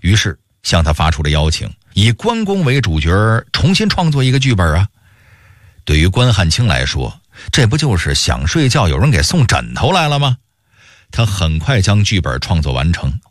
于是向他发出了邀请，以关公为主角重新创作一个剧本啊。对于关汉卿来说，这不就是想睡觉有人给送枕头来了吗？他很快将剧本创作完成，